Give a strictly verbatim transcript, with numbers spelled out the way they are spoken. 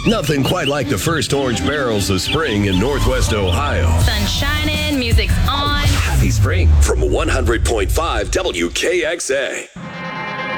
Nothing quite like the first orange barrels of spring in Northwest Ohio. Sun shining, music's on. Happy spring from one hundred point five W K X A.